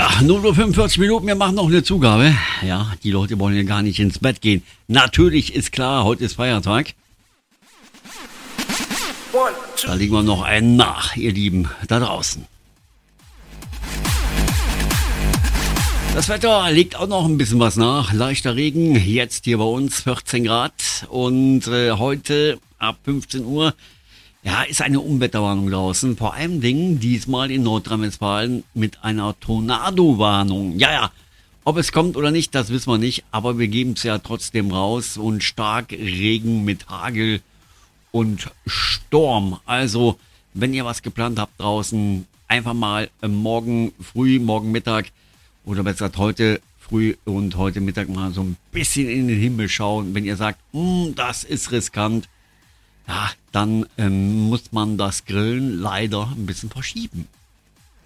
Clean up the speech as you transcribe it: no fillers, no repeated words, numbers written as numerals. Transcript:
Ja, 0:45 Uhr, wir machen noch eine Zugabe. Ja, die Leute wollen ja gar nicht ins Bett gehen. Natürlich ist klar, heute ist Feiertag. Da legen wir noch einen nach, ihr Lieben, da draußen. Das Wetter legt auch noch ein bisschen was nach. Leichter Regen, jetzt hier bei uns 14 Grad. Und heute ab 15 Uhr ja, ist eine Unwetterwarnung draußen. Vor allem Dingen diesmal in Nordrhein-Westfalen mit einer Tornado-Warnung. Ja, ob es kommt oder nicht, das wissen wir nicht. Aber wir geben es ja trotzdem raus. Und stark Regen mit Hagel und Sturm. Also, wenn ihr was geplant habt draußen, einfach mal morgen früh, morgen Mittag oder besser gesagt heute früh und heute Mittag mal so ein bisschen in den Himmel schauen. Wenn ihr sagt, das ist riskant, ja, dann muss man das Grillen leider ein bisschen verschieben.